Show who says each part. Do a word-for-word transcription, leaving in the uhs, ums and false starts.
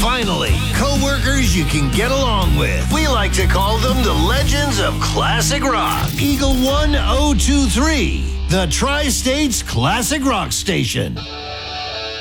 Speaker 1: Finally, co-workers you can get along with. We like to call them the legends of classic rock. Eagle one oh two three, the Tri-States Classic Rock Station.